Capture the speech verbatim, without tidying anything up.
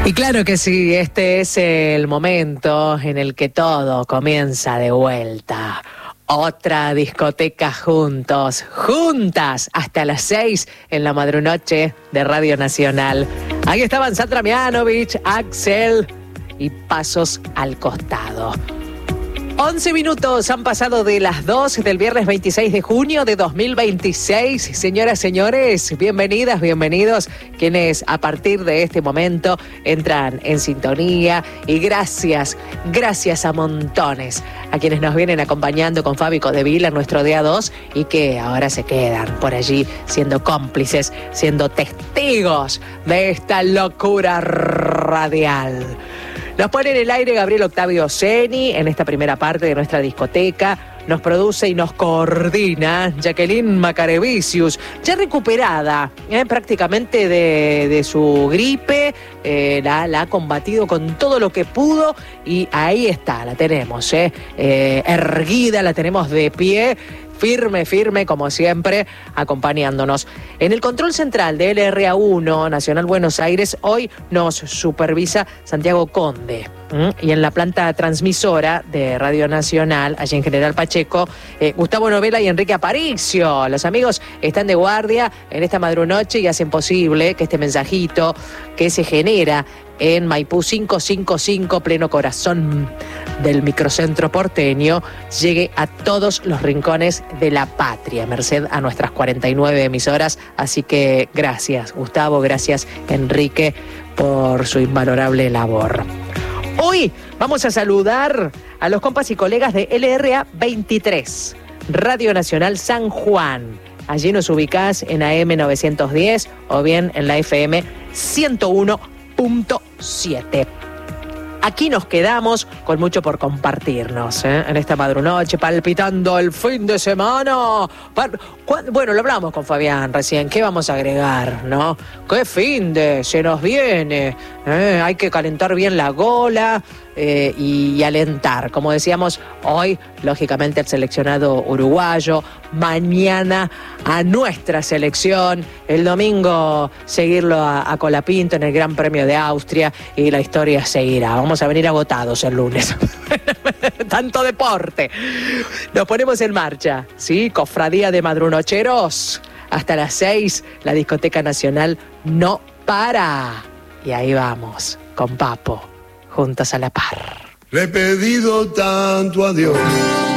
Y claro que sí, este es el momento en el que todo comienza de vuelta. Otra discoteca juntos, juntas, hasta las seis en la madrunoche de Radio Nacional. Ahí estaban Sandra Mianovich, Axel y Pasos al Costado. once minutos han pasado de las dos del viernes veintiséis de junio de dos mil veintiséis. Señoras, señores, bienvenidas, bienvenidos quienes a partir de este momento entran en sintonía. Y gracias, gracias a montones a quienes nos vienen acompañando con Fabi Codevila en nuestro día dos y que ahora se quedan por allí siendo cómplices, siendo testigos de esta locura radial. Nos pone en el aire Gabriel Octavio Ceni en esta primera parte de nuestra discoteca. Nos produce y nos coordina Jacqueline Macarevicius, ya recuperada eh, prácticamente de, de su gripe. Eh, la, la ha combatido con todo lo que pudo y ahí está, la tenemos, eh, eh, erguida, la tenemos de pie. Firme, firme, como siempre, acompañándonos. En el control central de L R A uno, Nacional Buenos Aires, hoy nos supervisa Santiago Conde. ¿Mm? Y en la planta transmisora de Radio Nacional, allí en General Pacheco, eh, Gustavo Novela y Enrique Aparicio. Los amigos están de guardia en esta madrunoche y hacen posible que este mensajito que se genera en Maipú quinientos cincuenta y cinco, pleno corazón del microcentro porteño, llegue a todos los rincones de la patria, merced a nuestras cuarenta y nueve emisoras. Así que gracias, Gustavo, gracias, Enrique, por su invalorable labor. Hoy vamos a saludar a los compas y colegas de L R A veintitrés, Radio Nacional San Juan. Allí nos ubicás en A M novecientos diez o bien en la F M ciento uno punto siete. Aquí nos quedamos con mucho por compartirnos, ¿eh? En esta madrunoche, palpitando el fin de semana. Bueno, lo hablamos con Fabián recién. ¿Qué vamos a agregar, no? ¿Qué fin de se nos viene? ¿Eh? Hay que calentar bien la gola eh, y, y alentar. Como decíamos, hoy, lógicamente, el seleccionado uruguayo. Mañana a nuestra selección. El domingo seguirlo a, a Colapinto en el Gran Premio de Austria y la historia seguirá. Vamos a venir agotados el lunes. Tanto deporte. Nos ponemos en marcha, ¿sí? Cofradía de madrunocheros. Hasta las seis, la discoteca nacional no para. Y ahí vamos, con Papo, juntos a la par. Le he pedido tanto a Dios